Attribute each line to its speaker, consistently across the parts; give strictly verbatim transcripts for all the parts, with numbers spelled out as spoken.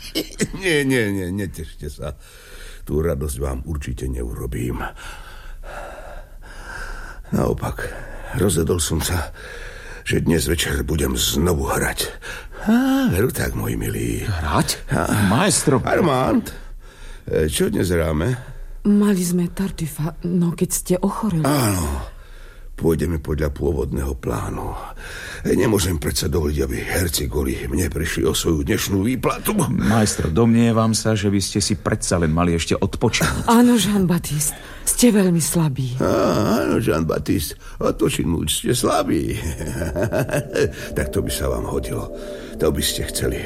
Speaker 1: Nie, nie, nie, netešte sa. Tú radosť vám určite neurobím. Naopak, rozhodol som sa, že dnes večer budem znovu hrať. Á, veru tak, môj milý.
Speaker 2: Hrať? Á, maestro.
Speaker 1: Armand, čo dnes hráme?
Speaker 3: Mali sme Tartufa, no keď ste ochoreli.
Speaker 1: Áno, pôjdeme podľa pôvodného plánu. Nemôžem predsa dovoliť, aby herci kvôli mne prišli o svoju dnešnú výplatu.
Speaker 2: Maestro, domnievam sa, že by ste si predsa len mali ešte odpočinúť.
Speaker 3: Áno, Jean-Baptiste, ste veľmi slabí.
Speaker 1: Á, áno, Jean-Baptiste, odpočinúť, ste slabí. Tak to by sa vám hodilo. To by ste chceli.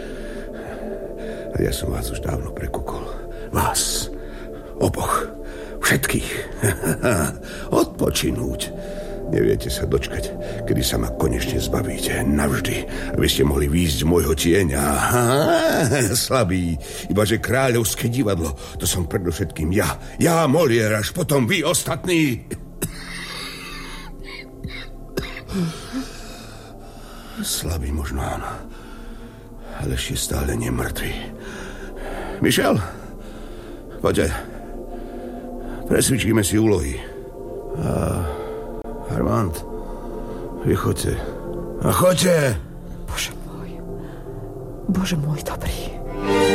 Speaker 1: A ja som vás už dávno prekúkol. Vás, oboch, všetkých. Odpočinúť. Neviete sa dočkať, kedy sa ma konečne zbavíte navždy, aby ste mohli výjsť z môjho tieňa. Slabý, ibaže kráľovské divadlo, to som predovšetkým ja. Ja, Molière, až potom vy ostatní. Slabý možno áno, ale ešte stále nie mŕtvý. Michel, poďte. Presvičíme si úlohy. A Armand, vy choďte. A choďte!
Speaker 3: Bože môj, Bože môj dobrý.